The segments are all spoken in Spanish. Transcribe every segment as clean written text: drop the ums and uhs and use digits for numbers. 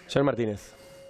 Señor Martínez.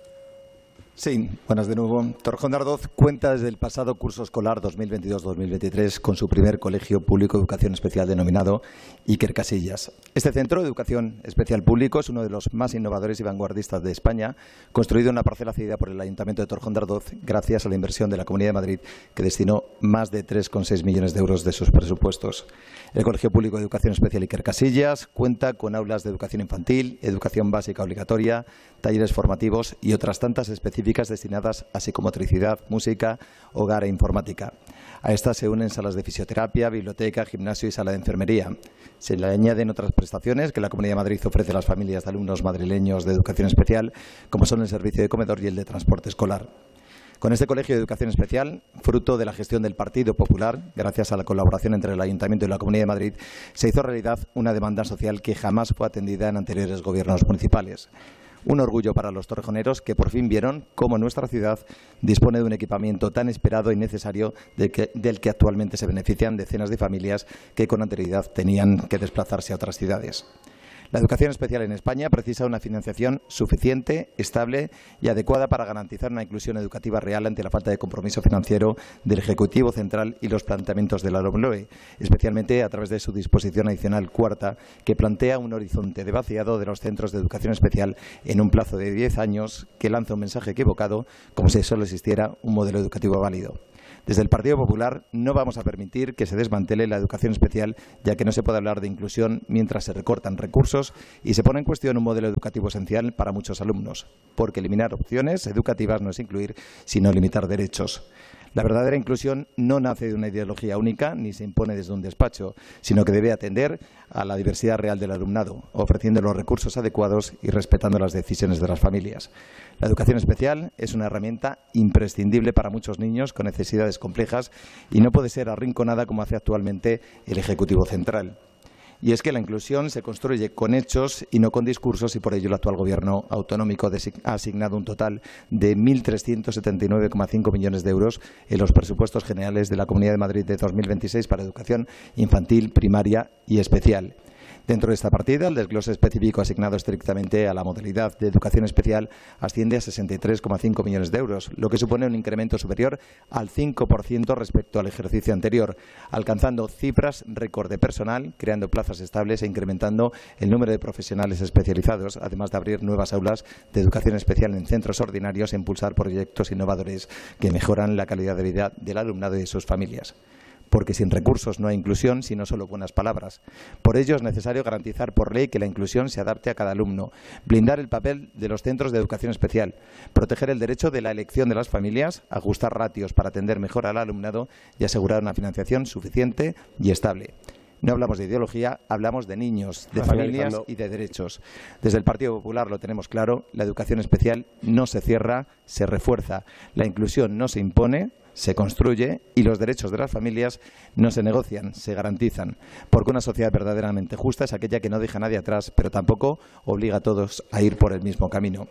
Sí, buenas de nuevo. Torrejón de Ardoz cuenta desde el pasado curso escolar 2022-2023 con su primer colegio público de educación especial denominado Iker Casillas. Este centro de educación especial público es uno de los más innovadores y vanguardistas de España, construido en una parcela cedida por el Ayuntamiento de Torrejón de Ardoz gracias a la inversión de la Comunidad de Madrid, que destinó más de 3,6 millones de euros de sus presupuestos. El Colegio Público de Educación Especial Iker Casillas cuenta con aulas de educación infantil, educación básica obligatoria, talleres formativos y otras tantas específicas destinadas a psicomotricidad, música, hogar e informática. A estas se unen salas de fisioterapia, biblioteca, gimnasio y sala de enfermería. Se le añaden otras prestaciones que la Comunidad de Madrid ofrece a las familias de alumnos madrileños de educación especial, como son el servicio de comedor y el de transporte escolar. Con este colegio de educación especial, fruto de la gestión del Partido Popular, gracias a la colaboración entre el Ayuntamiento y la Comunidad de Madrid, se hizo realidad una demanda social que jamás fue atendida en anteriores gobiernos municipales. Un orgullo para los torrejoneros que por fin vieron cómo nuestra ciudad dispone de un equipamiento tan esperado y necesario del que actualmente se benefician decenas de familias que con anterioridad tenían que desplazarse a otras ciudades. La educación especial en España precisa una financiación suficiente, estable y adecuada para garantizar una inclusión educativa real ante la falta de compromiso financiero del Ejecutivo Central y los planteamientos de la LOMLOE, especialmente a través de su disposición adicional cuarta, que plantea un horizonte de vaciado de los centros de educación especial en un plazo de 10 años, que lanza un mensaje equivocado, como si solo existiera un modelo educativo válido. Desde el Partido Popular no vamos a permitir que se desmantele la educación especial, ya que no se puede hablar de inclusión mientras se recortan recursos y se pone en cuestión un modelo educativo esencial para muchos alumnos, porque eliminar opciones educativas no es incluir, sino limitar derechos. La verdadera inclusión no nace de una ideología única ni se impone desde un despacho, sino que debe atender a la diversidad real del alumnado, ofreciendo los recursos adecuados y respetando las decisiones de las familias. La educación especial es una herramienta imprescindible para muchos niños con necesidades complejas y no puede ser arrinconada como hace actualmente el Ejecutivo Central. Y es que la inclusión se construye con hechos y no con discursos, y por ello el actual Gobierno autonómico ha asignado un total de 1.379,5 millones de euros en los presupuestos generales de la Comunidad de Madrid de 2026 para educación infantil, primaria y especial. Dentro de esta partida, el desglose específico asignado estrictamente a la modalidad de educación especial asciende a 63,5 millones de euros, lo que supone un incremento superior al 5% respecto al ejercicio anterior, alcanzando cifras récord de personal, creando plazas estables e incrementando el número de profesionales especializados, además de abrir nuevas aulas de educación especial en centros ordinarios e impulsar proyectos innovadores que mejoran la calidad de vida del alumnado y de sus familias. Porque sin recursos no hay inclusión, sino solo buenas palabras. Por ello es necesario garantizar por ley que la inclusión se adapte a cada alumno, blindar el papel de los centros de educación especial, proteger el derecho de la elección de las familias, ajustar ratios para atender mejor al alumnado y asegurar una financiación suficiente y estable. No hablamos de ideología, hablamos de niños, de familias y de derechos. Desde el Partido Popular lo tenemos claro, la educación especial no se cierra, se refuerza. La inclusión no se impone, se construye, y los derechos de las familias no se negocian, se garantizan. Porque una sociedad verdaderamente justa es aquella que no deja a nadie atrás, pero tampoco obliga a todos a ir por el mismo camino.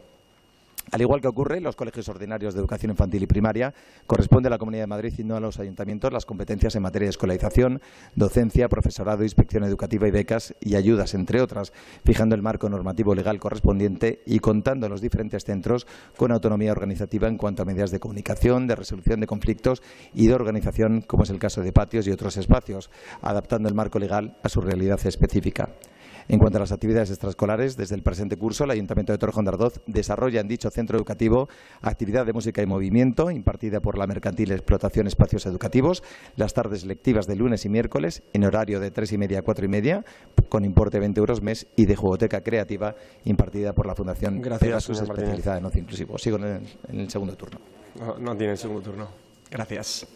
Al igual que ocurre en los colegios ordinarios de educación infantil y primaria, corresponde a la Comunidad de Madrid y no a los ayuntamientos las competencias en materia de escolarización, docencia, profesorado, inspección educativa y becas y ayudas, entre otras, fijando el marco normativo legal correspondiente y contando los diferentes centros con autonomía organizativa en cuanto a medidas de comunicación, de resolución de conflictos y de organización, como es el caso de patios y otros espacios, adaptando el marco legal a su realidad específica. En cuanto a las actividades extraescolares, desde el presente curso, el Ayuntamiento de Torrejón de Ardoz desarrolla en dicho centro educativo actividad de música y movimiento, impartida por la Mercantil Explotación Espacios Educativos, las tardes lectivas de lunes y miércoles, en horario de 3:30 a 4:30, con importe de 20 euros mes, y de jugoteca creativa, impartida por la Fundación Pegasus, especializada en ocio inclusivo. Sigo en el segundo turno. No tiene el segundo turno. Gracias.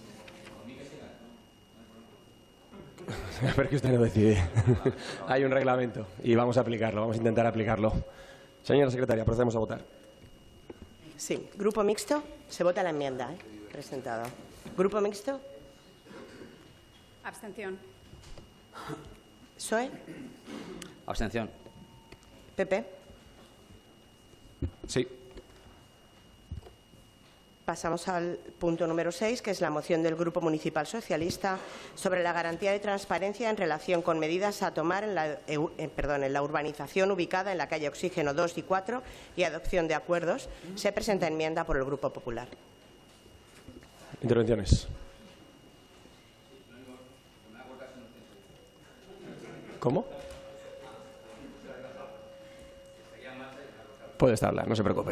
Pero que usted no decide. Hay un reglamento y vamos a aplicarlo, vamos a intentar aplicarlo. Señora secretaria, procedemos a votar. Sí. Grupo mixto, se vota la enmienda presentada. Grupo mixto. Abstención. PSOE. Abstención. PP. Sí. Pasamos al punto número 6, que es la moción del Grupo Municipal Socialista sobre la garantía de transparencia en relación con medidas a tomar en la urbanización ubicada en la calle Oxígeno 2 y 4 y adopción de acuerdos. Se presenta enmienda por el Grupo Popular. Intervenciones. ¿Cómo? Puede estarla, no se preocupe.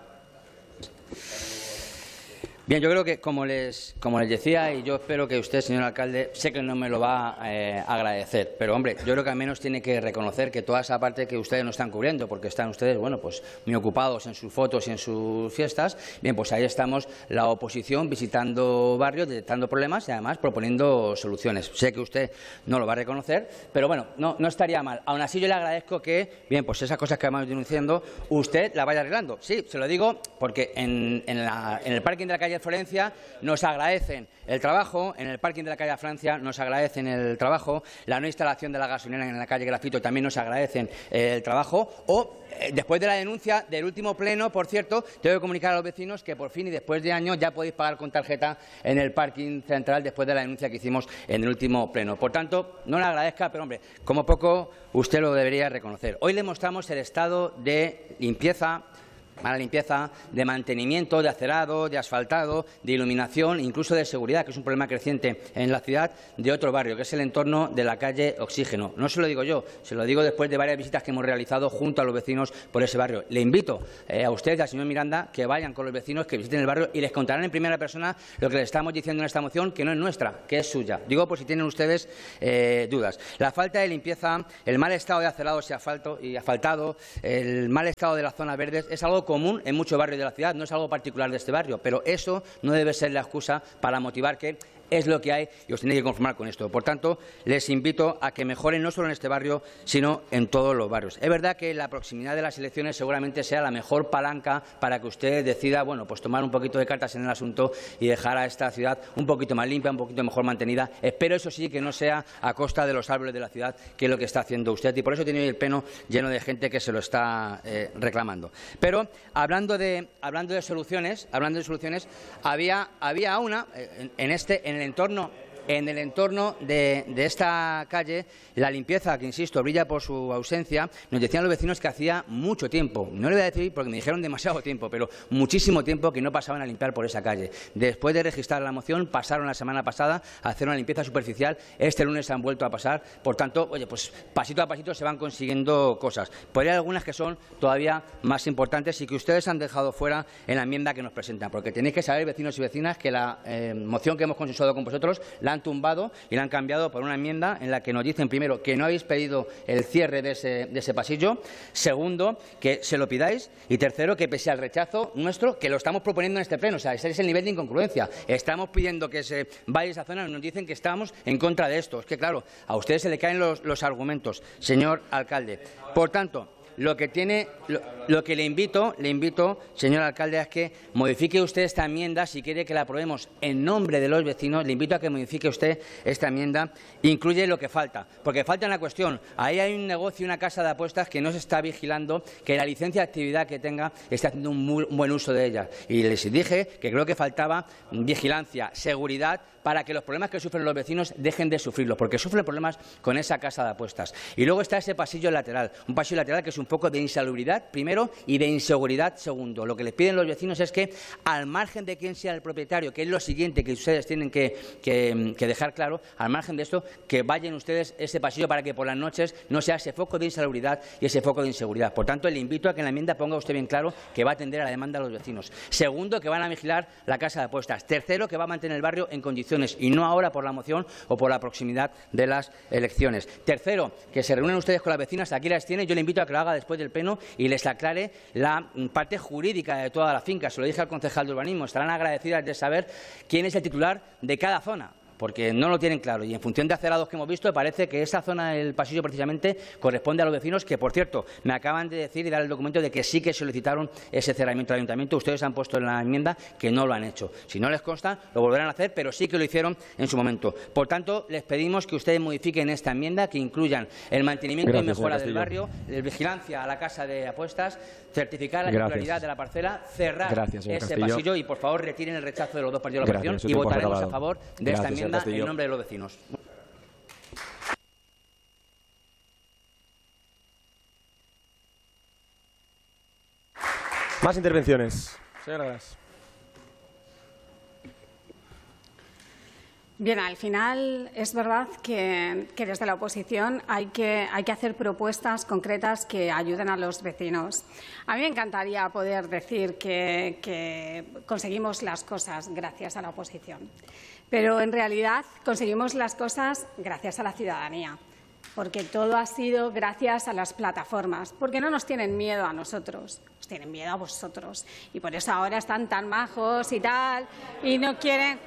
Bien, yo creo que, como les decía, y yo espero que usted, señor alcalde, sé que no me lo va a agradecer, pero, hombre, yo creo que al menos tiene que reconocer que toda esa parte que ustedes no están cubriendo, porque están ustedes, bueno, pues muy ocupados en sus fotos y en sus fiestas, bien, pues ahí estamos la oposición visitando barrios, detectando problemas y, además, proponiendo soluciones. Sé que usted no lo va a reconocer, pero, bueno, no estaría mal. Aún así, yo le agradezco que, bien, pues esas cosas que vamos denunciando, usted las vaya arreglando. Sí, se lo digo porque en el parking de la calle Florencia nos agradecen el trabajo, en el parking de la calle Francia nos agradecen el trabajo, la no instalación de la gasolinera en la calle Grafito también nos agradecen el trabajo, o después de la denuncia del último pleno, por cierto, tengo que comunicar a los vecinos que por fin y después de años ya podéis pagar con tarjeta en el parking central después de la denuncia que hicimos en el último pleno. Por tanto, no le agradezca, pero, hombre, como poco usted lo debería reconocer. Hoy le mostramos el estado de limpieza, mala limpieza, de mantenimiento, de acerado, de asfaltado, de iluminación, incluso de seguridad, que es un problema creciente en la ciudad, de otro barrio, que es el entorno de la calle Oxígeno. No se lo digo yo, se lo digo después de varias visitas que hemos realizado junto a los vecinos por ese barrio. Le invito a usted y al señor Miranda que vayan con los vecinos, que visiten el barrio y les contarán en primera persona lo que les estamos diciendo en esta moción, que no es nuestra, que es suya. Digo por si tienen ustedes dudas. La falta de limpieza, el mal estado de acerados y asfaltado, el mal estado de las zonas verdes es algo común en muchos barrios de la ciudad, no es algo particular de este barrio, pero eso no debe ser la excusa para motivar que es lo que hay y os tenéis que conformar con esto. Por tanto, les invito a que mejoren no solo en este barrio, sino en todos los barrios. Es verdad que la proximidad de las elecciones seguramente sea la mejor palanca para que usted decida, bueno, pues tomar un poquito de cartas en el asunto y dejar a esta ciudad un poquito más limpia, un poquito mejor mantenida. Espero, eso sí, que no sea a costa de los árboles de la ciudad, que es lo que está haciendo usted. Y por eso tiene el pleno lleno de gente que se lo está reclamando. Pero, hablando de soluciones, había una en el entorno de esta calle, la limpieza, que insisto, brilla por su ausencia. Nos decían los vecinos que hacía mucho tiempo, no le voy a decir porque me dijeron demasiado tiempo, pero muchísimo tiempo que no pasaban a limpiar por esa calle. Después de registrar la moción, pasaron la semana pasada a hacer una limpieza superficial. Este lunes han vuelto a pasar. Por tanto, oye, pues pasito a pasito se van consiguiendo cosas. Pero hay algunas que son todavía más importantes y que ustedes han dejado fuera en la enmienda que nos presentan, porque tenéis que saber, vecinos y vecinas, que la moción que hemos consensuado con vosotros la han tumbado y la han cambiado por una enmienda en la que nos dicen, primero, que no habéis pedido el cierre de ese pasillo, segundo, que se lo pidáis, y tercero, que pese al rechazo nuestro, que lo estamos proponiendo en este pleno. O sea, ese es el nivel de incongruencia. Estamos pidiendo que se vaya esa zona y nos dicen que estamos en contra de esto. Es que, claro, a ustedes se le caen los argumentos, señor alcalde. Por tanto, lo que le invito, señor alcalde, es que modifique usted esta enmienda. Si quiere que la aprobemos en nombre de los vecinos, le invito a que modifique usted esta enmienda. Incluye lo que falta, porque falta una cuestión. Ahí hay un negocio, una casa de apuestas que no se está vigilando, que la licencia de actividad que tenga está haciendo un buen uso de ella. Y les dije que creo que faltaba vigilancia, seguridad, para que los problemas que sufren los vecinos dejen de sufrirlos, porque sufren problemas con esa casa de apuestas. Y luego está ese pasillo lateral, un pasillo lateral que es un poco de insalubridad, primero, y de inseguridad, segundo. Lo que les piden los vecinos es que, al margen de quién sea el propietario, que es lo siguiente que ustedes tienen que dejar claro, al margen de esto, que vayan ustedes ese pasillo para que por las noches no sea ese foco de insalubridad y ese foco de inseguridad. Por tanto, le invito a que en la enmienda ponga usted bien claro que va a atender a la demanda de los vecinos. Segundo, que van a vigilar la casa de apuestas. Tercero, que va a mantener el barrio en condiciones y no ahora por la moción o por la proximidad de las elecciones. Tercero, que se reúnan ustedes con las vecinas, aquí las tienen, yo le invito a que lo haga después del pleno y les aclare la parte jurídica de toda la finca. Se lo dije al concejal de urbanismo, estarán agradecidas de saber quién es el titular de cada zona. porque no lo tienen claro. Y en función de acerados que hemos visto, parece que esa zona del pasillo precisamente corresponde a los vecinos que, por cierto, me acaban de decir y dar el documento de que sí que solicitaron ese cerramiento del ayuntamiento. Ustedes han puesto en la enmienda que no lo han hecho. Si no les consta, lo volverán a hacer, pero sí que lo hicieron en su momento. Por tanto, les pedimos que ustedes modifiquen esta enmienda, que incluyan el mantenimiento y mejora del barrio, la vigilancia a la casa de apuestas, certificar la titularidad de la parcela, cerrar ese pasillo y, por favor, retiren el rechazo de los dos partidos de la oposición y votaremos a favor de esta enmienda en nombre de los vecinos. Más intervenciones. Señora Gras. Bien, al final es verdad que desde la oposición hay que hacer propuestas concretas que ayuden a los vecinos. A mí me encantaría poder decir que conseguimos las cosas gracias a la oposición, pero en realidad conseguimos las cosas gracias a la ciudadanía, porque todo ha sido gracias a las plataformas, porque no nos tienen miedo a nosotros, nos tienen miedo a vosotros, y por eso ahora están tan majos y tal, y no quieren.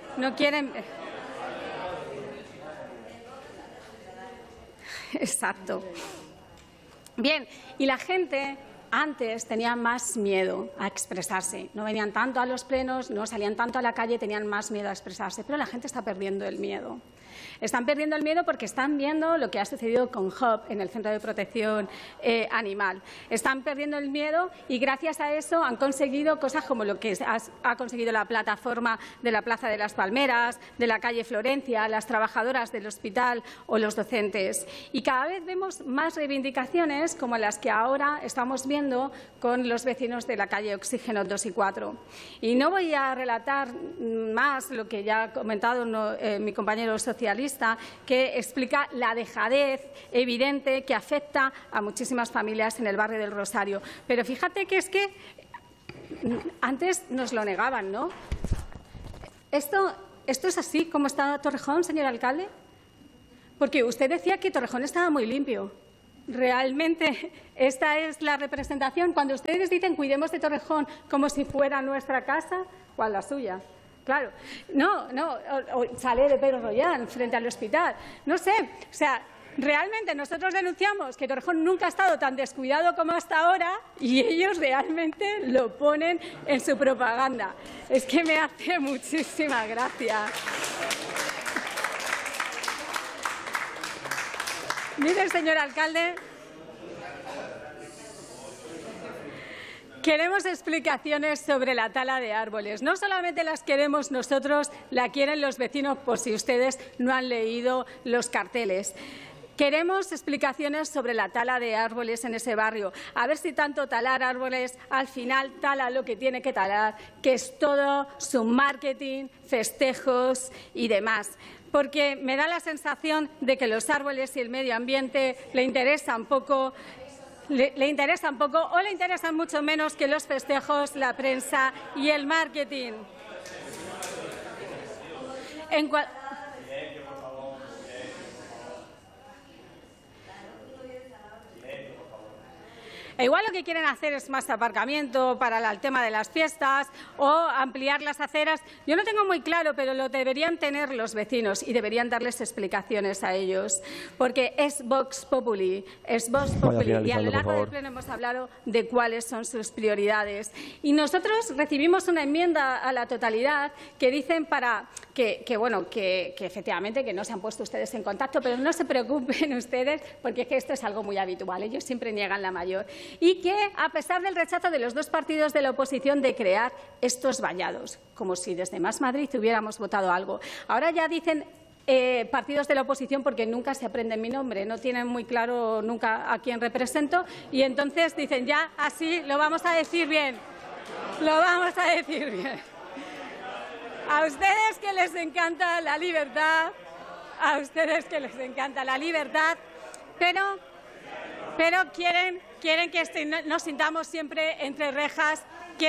Exacto. Bien, y la gente antes tenía más miedo a expresarse. No venían tanto a los plenos, no salían tanto a la calle, tenían más miedo a expresarse. Pero la gente está perdiendo el miedo. Están perdiendo el miedo porque están viendo lo que ha sucedido con Hub en el Centro de Protección Animal. Están perdiendo el miedo y gracias a eso han conseguido cosas como lo que ha conseguido la plataforma de la Plaza de las Palmeras, de la calle Florencia, las trabajadoras del hospital o los docentes. Y cada vez vemos más reivindicaciones como las que ahora estamos viendo con los vecinos de la calle Oxígeno 2 y 4. Y no voy a relatar más lo que ya ha comentado mi compañero socialista, que explica la dejadez evidente que afecta a muchísimas familias en el barrio del Rosario. Pero fíjate que es que antes nos lo negaban, ¿no? ¿Esto es así como está Torrejón, señor alcalde? Porque usted decía que Torrejón estaba muy limpio. ¿Realmente esta es la representación? Cuando ustedes dicen cuidemos de Torrejón como si fuera nuestra casa, ¿cuál la suya? Claro, o sale de Pedro Rollán frente al hospital. No sé, o sea, realmente nosotros denunciamos que Torrejón nunca ha estado tan descuidado como hasta ahora y ellos realmente lo ponen en su propaganda. Es que me hace muchísima gracia. Mire, señor alcalde, queremos explicaciones sobre la tala de árboles. No solamente las queremos nosotros, la quieren los vecinos, por si ustedes no han leído los carteles. Queremos explicaciones sobre la tala de árboles en ese barrio. A ver si tanto talar árboles al final tala lo que tiene que talar, que es todo su marketing, festejos y demás. Porque me da la sensación de que los árboles y el medio ambiente le interesan poco. Le interesan poco o le interesan mucho menos que los festejos, la prensa y el marketing. Igual lo que quieren hacer es más aparcamiento para el tema de las fiestas o ampliar las aceras. Yo no tengo muy claro, pero lo deberían tener los vecinos y deberían darles explicaciones a ellos, porque es Vox Populi, es Vox Populi. Y a lo largo del pleno hemos hablado de cuáles son sus prioridades. Y nosotros recibimos una enmienda a la totalidad que dicen que efectivamente que no se han puesto ustedes en contacto, pero no se preocupen ustedes, porque es que esto es algo muy habitual. Ellos siempre niegan la mayor. Y que, a pesar del rechazo de los dos partidos de la oposición de crear estos vallados, como si desde Más Madrid hubiéramos votado algo. Ahora ya dicen partidos de la oposición porque nunca se aprenden mi nombre, no tienen muy claro nunca a quién represento y entonces dicen ya así lo vamos a decir bien, lo vamos a decir bien. A ustedes que les encanta la libertad, pero quieren que nos sintamos siempre entre rejas,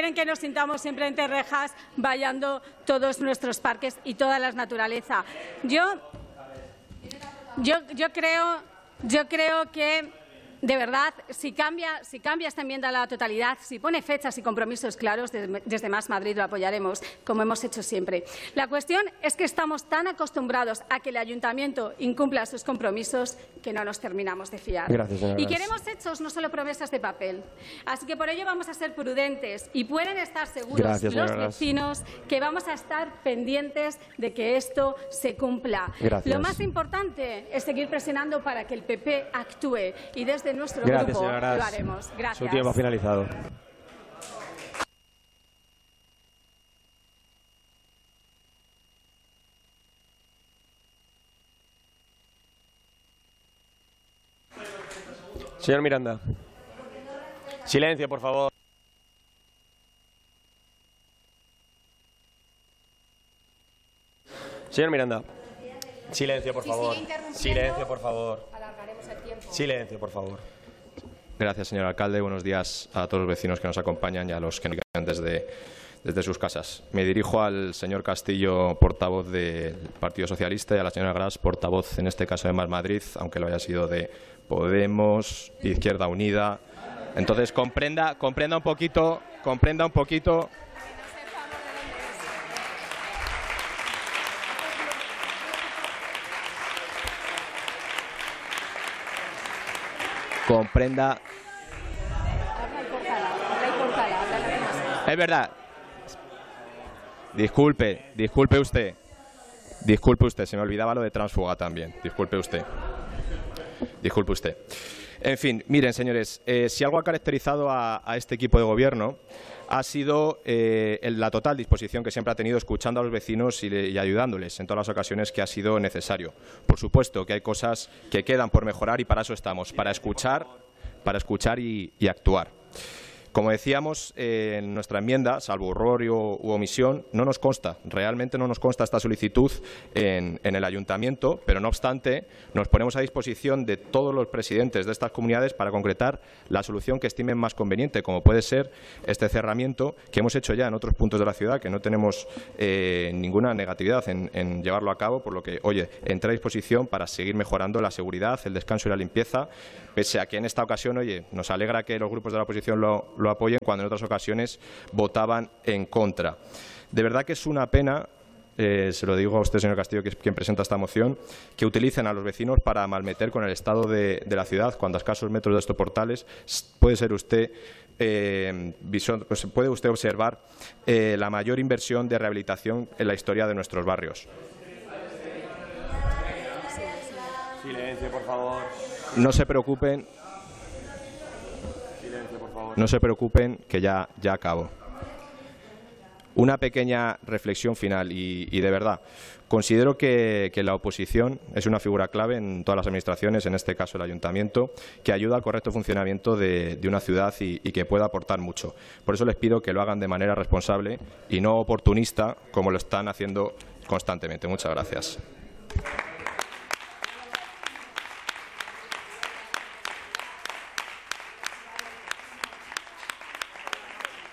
vallando todos nuestros parques y toda la naturaleza. Yo creo que de verdad, si cambia esta enmienda a la totalidad, si pone fechas y compromisos claros, desde Más Madrid lo apoyaremos, como hemos hecho siempre. La cuestión es que estamos tan acostumbrados a que el Ayuntamiento incumpla sus compromisos que no nos terminamos de fiar. Gracias, señora Y Gras. queremos hechos, no solo promesas de papel. Así que por ello vamos a ser prudentes y pueden estar seguros Gracias, los señora Gras. vecinos que vamos a estar pendientes de que esto se cumpla. Gracias. Lo más importante es seguir presionando para que el PP actúe y desde nuestro Gracias, grupo señora Gras. lo haremos. Gracias. Su tiempo ha finalizado. Señor Miranda. Silencio, por favor. Señor Miranda. Silencio, por favor. Silencio, por favor. Silencio, por favor. Gracias, señor alcalde. Buenos días a todos los vecinos que nos acompañan y a los que nos ven desde sus casas. Me dirijo al señor Castillo, portavoz del Partido Socialista, y a la señora Gras, portavoz, en este caso de Más Madrid, aunque lo haya sido de Podemos, Izquierda Unida. Entonces, comprenda un poquito. Comprenda. Es verdad. Disculpe usted. Se me olvidaba lo de tránsfuga también. Disculpe usted. En fin, miren, señores, si algo ha caracterizado a este equipo de gobierno ha sido la total disposición que siempre ha tenido escuchando a los vecinos y ayudándoles en todas las ocasiones que ha sido necesario. Por supuesto que hay cosas que quedan por mejorar y para eso estamos, para escuchar y actuar. Como decíamos en nuestra enmienda, salvo error u omisión, realmente no nos consta esta solicitud en el ayuntamiento, pero no obstante nos ponemos a disposición de todos los presidentes de estas comunidades para concretar la solución que estimen más conveniente, como puede ser este cerramiento que hemos hecho ya en otros puntos de la ciudad, que no tenemos ninguna negatividad en llevarlo a cabo, por lo que, oye, entra a disposición para seguir mejorando la seguridad, el descanso y la limpieza, pese a que en esta ocasión, oye, nos alegra que los grupos de la oposición lo apoyen cuando en otras ocasiones votaban en contra. De verdad que es una pena, se lo digo a usted, señor Castillo, que es quien presenta esta moción, que utilicen a los vecinos para malmeter con el estado de la ciudad, cuando a escasos metros de estos portales puede usted observar la mayor inversión de rehabilitación en la historia de nuestros barrios. Silencio, por favor. No se preocupen. No se preocupen, que ya acabo. Una pequeña reflexión final y de verdad, considero que la oposición es una figura clave en todas las administraciones, en este caso el ayuntamiento, que ayuda al correcto funcionamiento de una ciudad y que puede aportar mucho. Por eso les pido que lo hagan de manera responsable y no oportunista, como lo están haciendo constantemente. Muchas gracias.